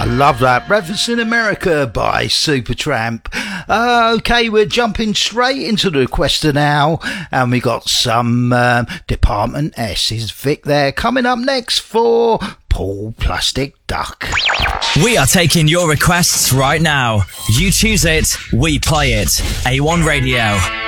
I love that. Breakfast in America by Supertramp. Okay, we're jumping straight into the requester now, and we got some Department S's Vic there coming up next for Paul Plastic Duck. We are taking your requests right now. You choose it, we play it. A1 Radio.